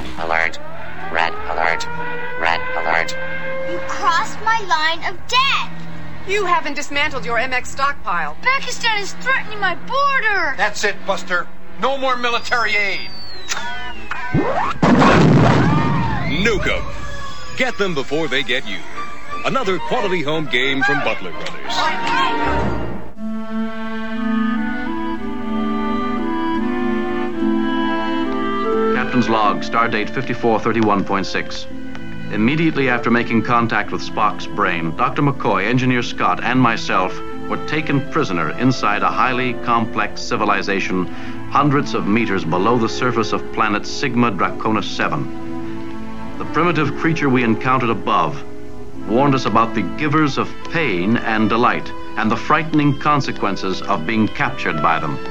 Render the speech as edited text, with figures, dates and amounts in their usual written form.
Red alert. Red alert. Red alert. You crossed my line of death. You haven't dismantled your MX stockpile. Pakistan is threatening my border. That's it, Buster. No more military aid. Nuke 'em. Get them before they get you. Another quality home game from Butler Brothers. Captain's log, stardate 5431.6. Immediately after making contact with Spock's brain, Dr. McCoy, Engineer Scott, and myself were taken prisoner inside a highly complex civilization hundreds of meters below the surface of planet Sigma Draconis 7. The primitive creature we encountered above warned us about the givers of pain and delight and the frightening consequences of being captured by them.